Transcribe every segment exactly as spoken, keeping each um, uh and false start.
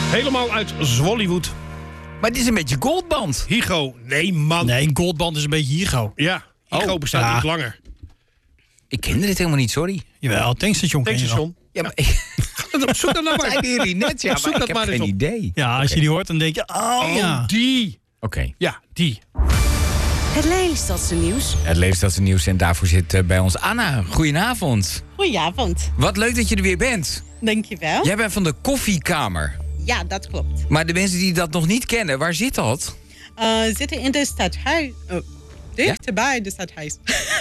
Helemaal uit Zwollywood. Maar dit is een beetje Goldband. Higo, nee man. Nee, Goldband is een beetje Higo. Ja, Higo Oh, bestaat ja. iets langer. Ik kende dit helemaal niet, sorry. Jawel, tankstation ken je wel. Tankstation. Ja, maar ik Zoek dat nou maar. zei jullie net, ja, Zoek maar dat ik maar heb eens geen op. idee. Ja, als je die hoort, dan denk je, oh, Oh, ja. die. Oké. Ja, die. Het Lelystadse nieuws. Het Lelystadse nieuws en daarvoor zit uh, bij ons Anna. Goedenavond. Goedenavond, Wat leuk dat je er weer bent. dankjewel. Jij bent van de Koffiekamer. Ja, dat klopt. Maar de mensen die dat nog niet kennen, waar zit dat? Uh, we zitten in de stadhuis. Oh, dichterbij de stadhuis.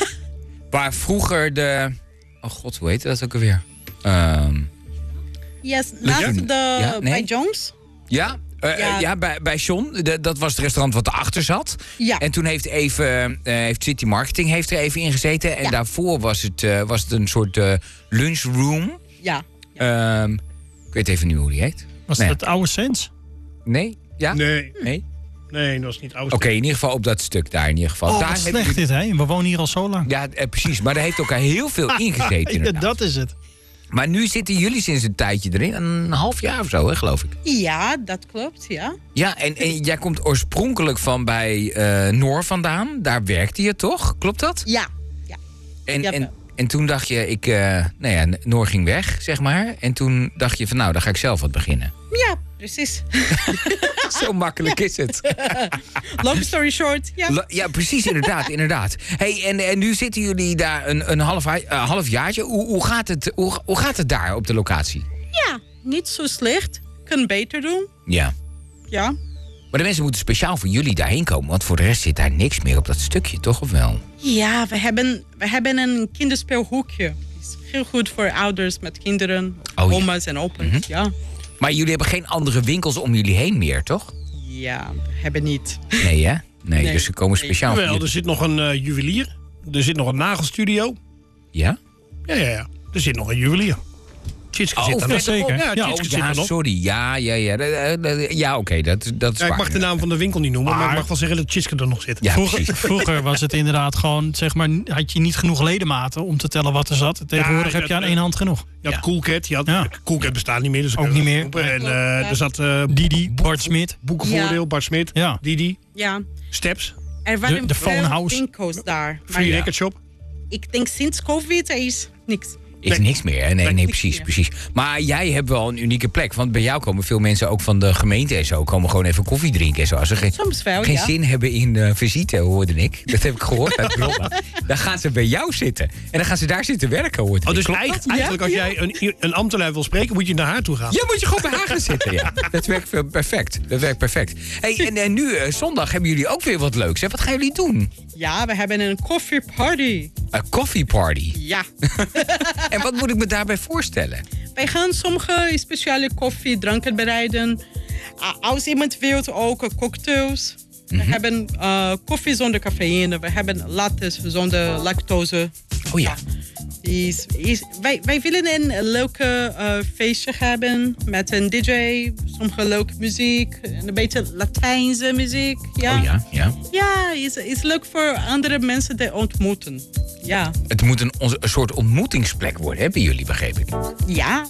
Waar vroeger de... Oh god, hoe heet dat ook alweer? Ehm Yes, naast de... Ja, nee. Bij Jones. ja, uh, ja. Ja. ja, bij, bij John. De, dat was het restaurant wat erachter zat. Ja. En toen heeft, even, uh, heeft City Marketing heeft er even in gezeten. En Ja. daarvoor was het, uh, was het een soort uh, lunchroom. Ja. Ehm ik weet even niet hoe die heet. Was Nee. dat het oude Sens? Nee? Ja? Nee, Nee? nee, dat was niet oud. Oké, in ieder geval op dat stuk daar in ieder geval. Oh, daar wat hebben slecht jullie- dit, hè? We wonen hier al zo lang. Ja, eh, precies. Maar daar heeft ook heel veel ingezeten Ja, inderdaad. dat is het. Maar nu zitten jullie sinds een tijdje erin. Een half jaar of zo, hè, geloof ik. Ja, dat klopt, ja. Ja, en, en jij komt oorspronkelijk van bij eh, Noor vandaan. Daar werkte je toch? Klopt dat? Ja. Ja. En, Jawel. en, en toen dacht je, ik, uh, nou ja, Noor ging weg, zeg maar. En toen dacht je van, nou, dan ga ik zelf wat beginnen. Ja, precies. Zo makkelijk is het. Long story short, ja. La- Ja, precies, inderdaad, inderdaad. Hey, en, en nu zitten jullie daar een, een half, uh, halfjaartje. Hoe, hoe, gaat het, hoe, hoe gaat het daar op de locatie? Ja, niet zo slecht. Kan beter doen. Ja. Ja. Maar de mensen moeten speciaal voor jullie daarheen komen. Want voor de rest zit daar niks meer op dat stukje, toch? Of wel? Ja, we hebben, we hebben een kinderspeelhoekje. Is heel goed voor ouders met kinderen. Oh, ja. Oma's en opa's, Mhm. ja. Maar jullie hebben geen andere winkels om jullie heen meer, toch? Ja, we hebben niet. Nee, hè? Nee, Nee. dus ze komen speciaal voor Wel, er jullie. zit nog een uh, juwelier. Er zit nog een nagelstudio. Ja? Ja, ja, ja. Er zit nog een juwelier. Tjitske Oh, zit er ja, nog. zeker. Ja, Ja, Tjitske Oh, zit ja, er nog. sorry. Ja, ja, ja. Eh, eh, eh, Ja, oké, dat, dat is Ja, ik waar. mag de naam van de winkel niet noemen, maar, Maar- ik mag wel zeggen dat Tjitske er nog zit. Ja, Vroeger, precies. vroeger was het inderdaad gewoon, zeg maar, had je niet genoeg ledematen om te tellen wat er zat. Tegenwoordig Ja, heb je aan dat- één hand genoeg. Je had Ja. Coolcat. Je had, Ja. Coolcat bestaat niet meer. Dus Ook kun je niet meer. roepen. En Klopt, uh, ja. er zat uh, Didi, Bart Smit. Boekenvoordeel, Ja. Bart Smit, Ja. Didi, Ja, Steps, er waren de veel Phonehouse. winkels daar. Maar Free ja. Record Shop. ik denk sinds COVID er is niks. Is Nee. niks meer, hè? Nee, nee, niks precies, meer. precies. Maar jij hebt wel een unieke plek. Want bij jou komen veel mensen ook van de gemeente en zo. Komen gewoon even koffie drinken en zo. Als ze geen, Soms wel, geen ja. zin hebben in uh, visite, hoorde ik. Dat heb ik gehoord uit bronnen. Dan gaan ze bij jou zitten. En dan gaan ze daar zitten werken, hoorde Oh, ik. dus Klopt eigenlijk, dat? eigenlijk als jij een, een ambtenaar wil spreken, moet je naar haar toe gaan. Ja, moet je gewoon bij haar gaan zitten, ja. Dat werkt veel- perfect. Dat werkt perfect. Hey, en, en nu, uh, zondag, hebben jullie ook weer wat leuks. Hè? Wat gaan jullie doen? Ja, we hebben een koffieparty. Een coffee party. Ja. En wat moet ik me daarbij voorstellen? Wij gaan sommige speciale koffiedranken bereiden. Uh, als iemand wil, ook uh, cocktails. We hebben uh, koffie zonder cafeïne. We hebben lattes zonder lactose. Oh ja. Is, is, wij, wij willen een leuke uh, feestje hebben met een D J, sommige leuke muziek, een beetje Latijnse muziek. Ja, Oh ja, ja. ja is, is leuk voor andere mensen te ontmoeten. Ja, Het moet een, ons- een soort ontmoetingsplek worden, hè, bij jullie, begreep ik. ja.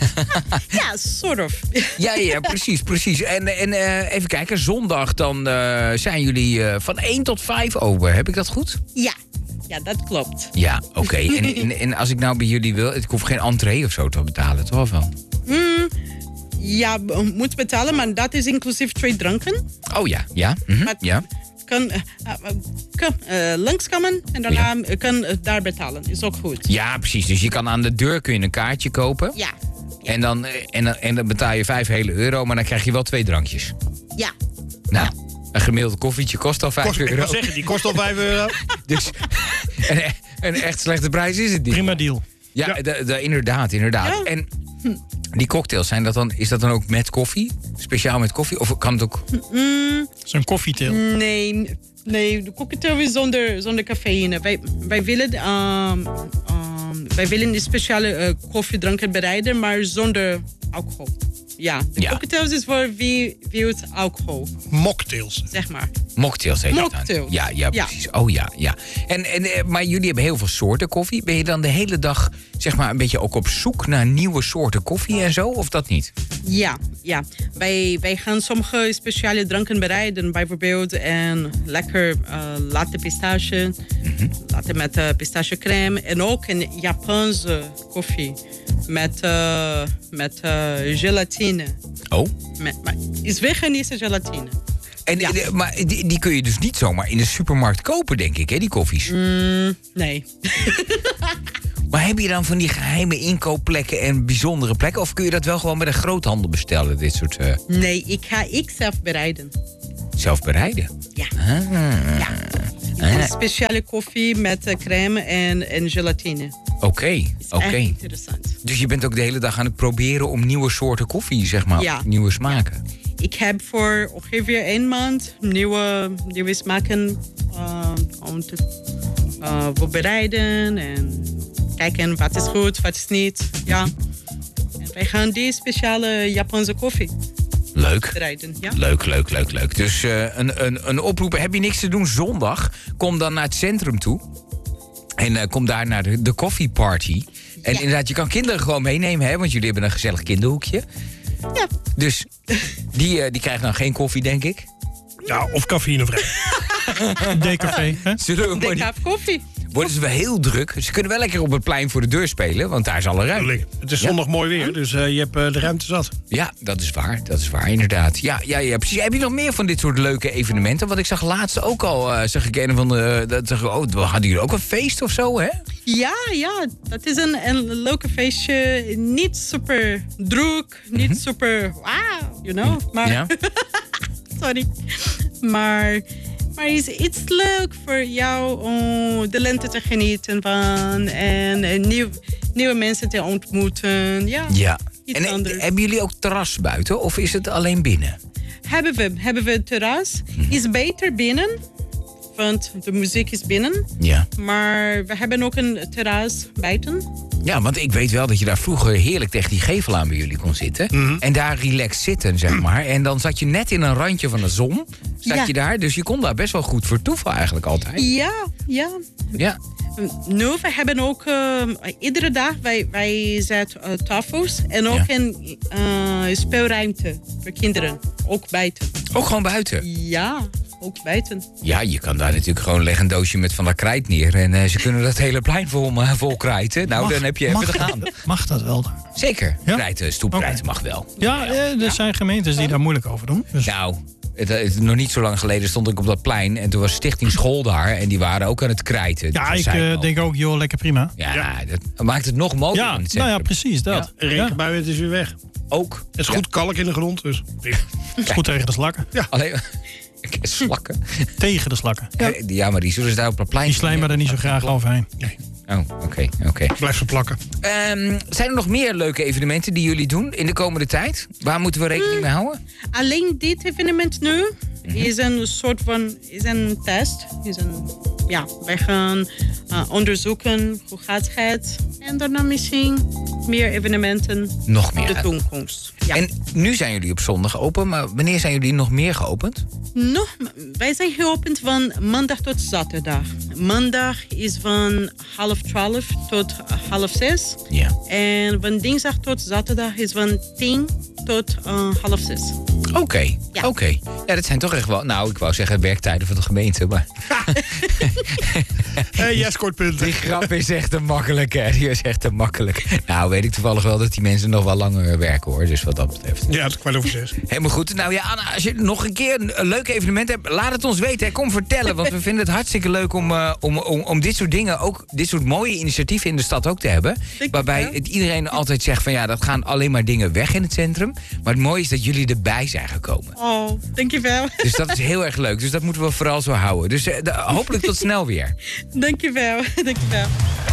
Ja, sort of. Ja, ja, precies, precies. En, en eh, even kijken, zondag dan eh, zijn jullie eh, van één tot vijf open. Heb ik dat goed? Ja, ja, dat klopt. Ja, oké. En, en, en als ik nou bij jullie wil, ik hoef geen entree of zo te betalen, toch wel? Mm, ja, we moeten betalen, maar dat is inclusief twee dranken. Oh ja, ja. Mhm, Maar- ja. Kan, uh, uh, kan uh, langskomen en daarna uh, kan uh, daar betalen. Is ook goed. Ja, precies. Dus je kan aan de deur kun je een kaartje kopen. Ja, En, dan, eh, en, dan, en dan betaal je vijf hele euro, maar dan krijg je wel twee drankjes. ja. Nou, een gemiddeld koffietje kost al vijf Kost, ik euro. wil zeggen, die kost al vijf euro. Dus een, een echt slechte prijs is het niet. Prima deal. Ja, Ja. de- de- inderdaad, inderdaad. Ja. En die cocktails, zijn dat dan, is dat dan ook met koffie? Speciaal met koffie? Of kan het ook... Mm, Zo'n koffietail. nee, nee, de cocktail is zonder, zonder cafeïne. Wij, wij willen... Um, um, wij willen een speciale uh, koffiedranken bereiden, maar zonder alcohol. Ja, de Ja. cocktails is voor wie wil alcohol, Mocktails. zeg maar. Mocktails heet dat dan. Mocktails. Ja, ja, Ja. precies. Oh ja, ja. En, en, eh, maar jullie hebben heel veel soorten koffie. Ben je dan de hele dag zeg maar een beetje ook op zoek naar nieuwe soorten koffie en zo? Of dat niet? Ja, ja. Wij, wij gaan sommige speciale dranken bereiden. Bijvoorbeeld een lekker uh, latte pistache. Latte met uh, pistachecrème. En ook een Japanse koffie met, uh, met uh, gelatine. Oh. Met, maar is veganische gelatine. En, Ja. eh, maar die, die kun je dus niet zomaar in de supermarkt kopen, denk ik, hè, die koffies. Mm, nee. Maar heb je dan van die geheime inkoopplekken en bijzondere plekken? Of kun je dat wel gewoon bij de groothandel bestellen, dit soort uh, Nee, ik ga ik zelf bereiden. zelf bereiden? Ja. Ah. Ja. Een speciale koffie met uh, crème en, en gelatine. Oké, Is oké. echt interessant. Dus je bent ook de hele dag aan het proberen om nieuwe soorten koffie, zeg maar, Ja. of nieuwe smaken. Ik heb voor ongeveer een maand nieuwe, nieuwe smaken uh, om te uh, voorbereiden en kijken wat is goed, wat is niet. Ja. En wij gaan die speciale Japanse koffie Leuk. bereiden. Ja? Leuk, leuk, leuk, leuk. Dus uh, een, een, een oproep. Heb je niks te doen zondag? Kom dan naar het centrum toe. En uh, kom daar naar de, de koffieparty. En Ja. inderdaad, je kan kinderen gewoon meenemen, hè? Want jullie hebben een gezellig kinderhoekje. Ja. Dus die, uh, die krijgen dan geen koffie, denk ik. Ja, of cafeïnevrij. Decafé, hè? Zullen we maar Ik niet- heb koffie. Worden ze wel heel druk. Ze kunnen wel lekker op het plein voor de deur spelen, want daar is alle ruimte. Het is zondag mooi weer, dus uh, je hebt uh, de ruimte zat. Ja, dat is waar. Dat is waar, inderdaad. Ja, ja, ja, precies. Heb je nog meer van dit soort leuke evenementen? Want ik zag laatst ook al, uh, zag ik een van de... Dat, zag ik, oh, hadden jullie ook een feest of zo, hè? Ja, ja, dat is een, een leuke feestje. Niet super druk, niet super wow, you know. Maar, Ja. sorry. Maar, maar is iets leuk voor jou om de lente te genieten van en, en nieuw, nieuwe mensen te ontmoeten. Ja, Ja. iets En eh, anders. hebben jullie ook terras buiten of is het alleen binnen? Hebben we, hebben we een terras. Is beter binnen, want de muziek is binnen. Ja. Maar we hebben ook een terras buiten. Ja, want ik weet wel dat je daar vroeger heerlijk tegen die gevel aan bij jullie kon zitten. En daar relaxed zitten, zeg maar. En dan zat je net in een randje van de zon. Zat Ja. je daar, dus je kon daar best wel goed vertoeven eigenlijk altijd. Ja, ja. Ja. Nu, we hebben ook uh, iedere dag, wij, wij zetten uh, tafels en ook Ja. een uh, speelruimte voor kinderen. Ook buiten. Ook gewoon buiten. Ja, ook buiten. Ja, je kan daar natuurlijk gewoon leggen een doosje met van dat krijt neer. En eh, ze kunnen dat hele plein vol, uh, vol krijten. Nou, Mag- dan heb je even mag, te gaan. Mag dat wel? Zeker. Ja? Krijten, stoepkrijten mag wel. Ja, eh, er zijn gemeentes die daar moeilijk over doen. Dus Nou, het, het- nog niet zo lang geleden stond ik op dat plein. En toen was Stichting School daar. En die waren ook aan het krijten. ja, Dus ik dat zei eh, al. denk ook, joh, lekker prima. Ja, dat maakt het nog mooier Ja, in het nou ja, centrum. precies dat. Een Ja. regenbui, het is weer weg. Ook. Het is goed kalk in de grond, dus... Het is goed tegen de slakken. Alleen, slakken. Tegen de slakken. Ja. ja, maar die zullen ze daar op dat plein... Die slijmen er niet zo graag overheen. Oh, oké, oké. Blijf ze plakken. Ehm, zijn er nog meer leuke evenementen die jullie doen in de komende tijd? Waar moeten we rekening mee houden? Alleen dit evenement nu is een soort van is een test. Is een, ja, wij gaan uh, onderzoeken hoe gaat het. En daarna misschien meer evenementen Nog in de meer. toekomst. Ja. En nu zijn jullie op zondag open, maar wanneer zijn jullie nog meer geopend? Nog, wij zijn geopend van maandag tot zaterdag. Maandag is van half twaalf tot half zes. Ja. En van dinsdag tot zaterdag is van tien tot uh, half zes. Oké, Ja. oké. Ja, dat zijn toch echt wel... Nou, ik wou zeggen werktijden van de gemeente, maar... Hey, jij scoort punten. Die grap is echt te makkelijk, hè. Die is echt te makkelijk. Nou, weet ik toevallig wel dat die mensen nog wel langer werken, hoor. Dus wat dat betreft. Ja, het is kwart over zes. Helemaal goed. Nou ja, Anna, als je nog een keer een, een leuk evenement hebt, laat het ons weten. Hè. Kom vertellen, want we vinden het hartstikke leuk om, uh, om, om, om dit soort dingen, ook dit soort mooie initiatieven in de stad ook te hebben. je Waarbij wel. het iedereen altijd zegt van ja, dat gaan alleen maar dingen weg in het centrum. Maar het mooie is dat jullie erbij zijn gekomen. Oh, dankjewel. Dus dat is heel erg leuk. Dus dat moeten we vooral zo houden. Dus uh, de- hopelijk tot snel weer. Dankjewel. Dankjewel.